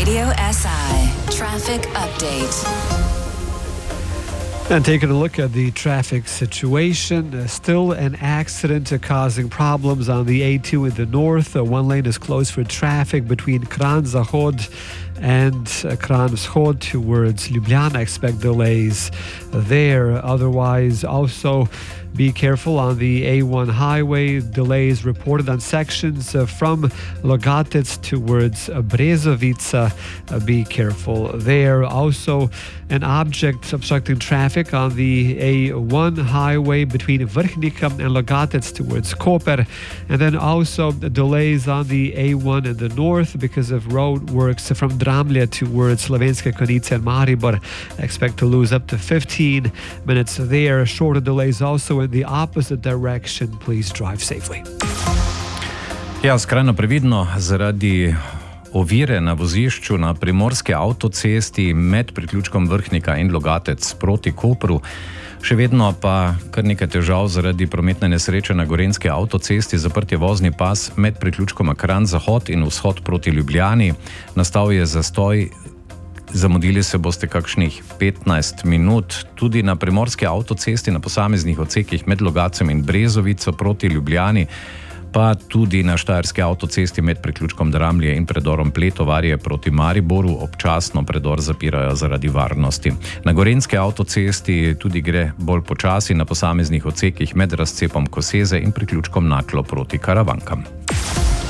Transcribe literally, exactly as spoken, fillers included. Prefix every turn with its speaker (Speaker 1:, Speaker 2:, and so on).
Speaker 1: Radio S I Traffic Update.
Speaker 2: And taking a look at the traffic situation, uh, still an accident uh, causing problems on the A two in the north. Uh, one lane is closed for traffic between Kran Zahod and uh, Kran Vzhod towards Ljubljana. Expect delays there. Otherwise, also be careful on the A one highway. Delays reported on sections uh, from Logatec towards uh, Brezovica. Uh, be careful there. Also, an object obstructing traffic on the A one highway between Vrhnika and Logatec towards Koper. And then also the delays on the A one in the north because of road works from Dramlje towards Slovenske Konjice and Maribor. Expect to lose up to fifteen minutes there. Shorter delays also in the opposite direction. Please drive safely.
Speaker 3: Ja, skrajno previdno zaradi ovire na vozišču na primorski avtocesti med priključkom Vrhnika in Logatec proti Kopru. Še vedno pa kar nekaj težav zaradi prometne nesreče na gorenjski avtocesti. Zaprt je vozni pas med priključkoma Kran Zahod in Vzhod proti Ljubljani. Nastal je zastoj. Zamudili se boste kakšnih petnajst minut. Tudi na primorski avtocesti na posameznih odsekih med Logatcem in Brezovico proti Ljubljani, pa tudi na štajerski avtocesti med priključkom Dramlje in predorom Pletovarje proti Mariboru občasno predor zapirajo zaradi varnosti. Na gorenjski avtocesti tudi gre bolj počasi na posameznih odsekih med razcepom Koseze in priključkom Naklo proti Karavankam.